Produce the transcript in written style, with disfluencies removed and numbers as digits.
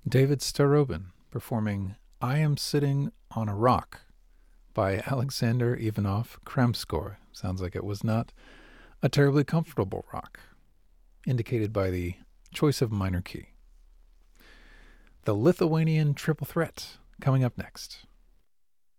David Starobin performing I Am Sitting on a Rock by Alexander Ivanov Kramskor. Sounds like it was not a terribly comfortable rock, indicated by the choice of minor key. The Lithuanian Triple Threat coming up next.